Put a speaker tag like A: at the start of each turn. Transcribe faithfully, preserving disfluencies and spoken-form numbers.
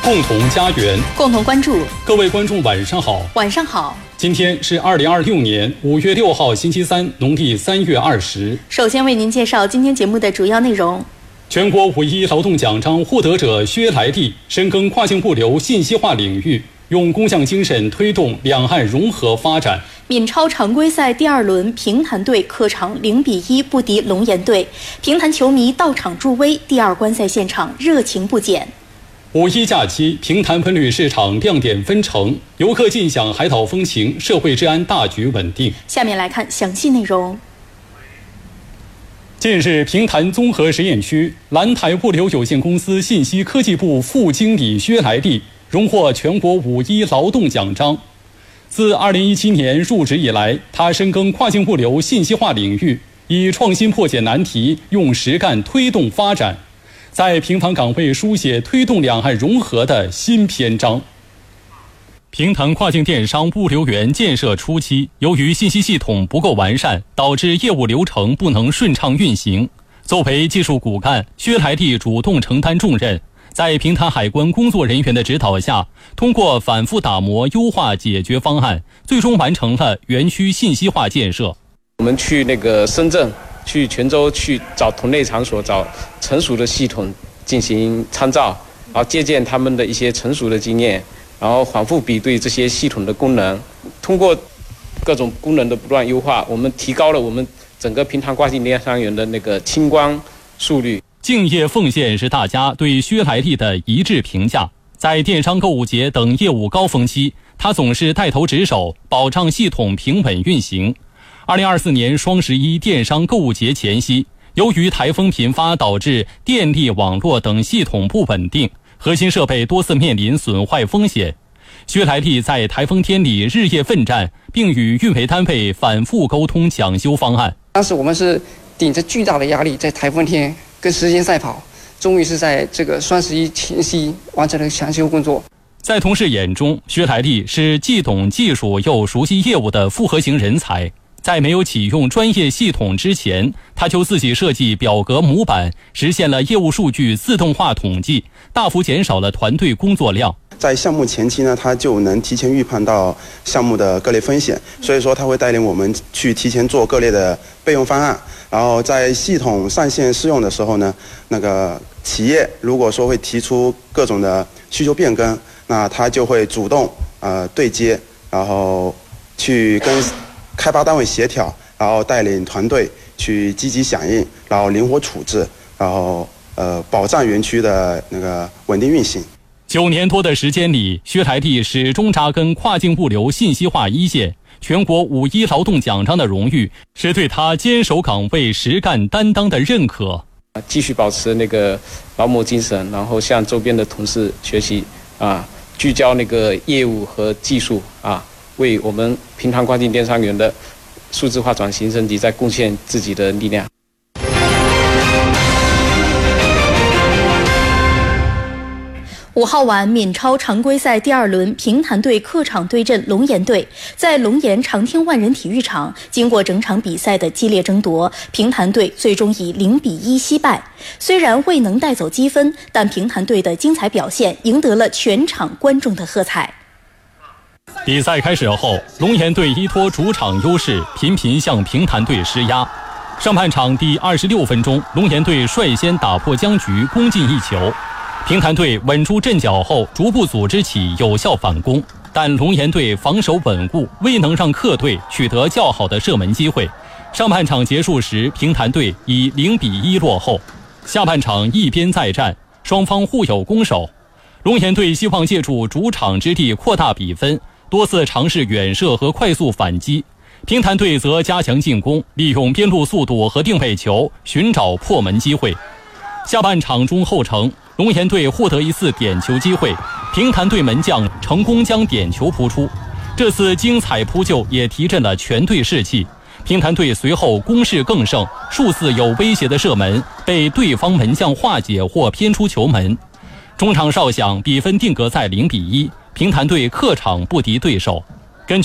A: 共同家园，
B: 共同关注。
A: 各位观众晚上好。
B: 晚上好。
A: 今天是二零二六年五月六号星期三，农历三月二十。
B: 首先为您介绍今天节目的主要内容。
A: 全国五一劳动奖章获得者薛来娣深耕跨境物流信息化领域，用工匠精神推动两岸融合发展。
B: 闽超常规赛第二轮，平潭队客场零比一不敌龙岩队，平潭球迷到场助威，第二观赛现场热情不减。
A: 五一假期，平潭喷旅市场亮点纷呈，游客尽享海岛风情，社会治安大局稳定。
B: 下面来看详细内容。
A: 近日，平潭综合实验区蓝台物流有限公司信息科技部副经理薛来娣荣获全国五一劳动奖章。自二零一七年入职以来，他深耕跨境物流信息化领域，以创新破解难题，用实干推动发展，在平塘岗位书写推动两岸融合的新篇章。平潭跨境电商物流园建设初期，由于信息系统不够完善，导致业务流程不能顺畅运行。作为技术骨干，薛来娣主动承担重任，在平潭海关工作人员的指导下，通过反复打磨优化解决方案，最终完成了园区信息化建设。
C: 我们去那个深圳、去泉州去找同类场所，找成熟的系统进行参照，然后借鉴他们的一些成熟的经验，然后反复比对这些系统的功能，通过各种功能的不断优化，我们提高了我们整个平潭跨境电商园的那个清关速率。
A: 敬业奉献是大家对薛来娣的一致评价。在电商购物节等业务高峰期，他总是带头值守，保障系统平稳运行。二零二四年双十一电商购物节前夕，由于台风频发导致电力网络等系统不稳定，核心设备多次面临损坏风险。薛来娣在台风天里日夜奋战，并与运维单位反复沟通抢修方案。
D: 当时我们是顶着巨大的压力，在台风天跟时间赛跑，终于是在这个双十一前夕完成了抢修工作。
A: 在同事眼中，薛来娣是既懂技术又熟悉业务的复合型人才。在没有启用专业系统之前，他就自己设计表格模板，实现了业务数据自动化统计，大幅减少了团队工作量。
E: 在项目前期呢，他就能提前预判到项目的各类风险，所以说他会带领我们去提前做各类的备用方案。然后在系统上线试用的时候呢，那个企业如果说会提出各种的需求变更，那他就会主动呃对接，然后去跟开发单位协调，然后带领团队去积极响应，然后灵活处置，然后呃保障园区的那个稳定运行。
A: 九年多的时间里，薛来娣始终扎根跨境物流信息化一线。全国五一劳动奖章的荣誉，是对他坚守岗位、实干担当的认可。
C: 继续保持那个劳模精神，然后向周边的同事学习啊，聚焦那个业务和技术啊，为我们平潭跨境电商园的数字化转型升级再贡献自己的力量。
B: 五号晚，闽超常规赛第二轮，平潭队客场对阵龙岩队。在龙岩长汀万人体育场，经过整场比赛的激烈争夺，平潭队最终以零比一惜败。虽然未能带走积分，但平潭队的精彩表现赢得了全场观众的喝彩。
A: 比赛开始后，龙岩队依托主场优势，频频向平潭队施压。上半场第二十六分钟，龙岩队率先打破僵局，攻进一球。平潭队稳住阵脚后，逐步组织起有效反攻，但龙岩队防守稳固，未能让客队取得较好的射门机会。上半场结束时，平潭队以零比一落后。下半场一边再战，双方互有攻守。龙岩队希望借助主场之地扩大比分，多次尝试远射和快速反击。平潭队则加强进攻，利用边路速度和定位球寻找破门机会。下半场中后程，龙岩队获得一次点球机会，平潭队门将成功将点球扑出。这次精彩扑救也提振了全队士气。平潭队随后攻势更盛，数次有威胁的射门被对方门将化解或偏出球门。中场哨响，比分定格在零比一，平潭队客场不敌对手。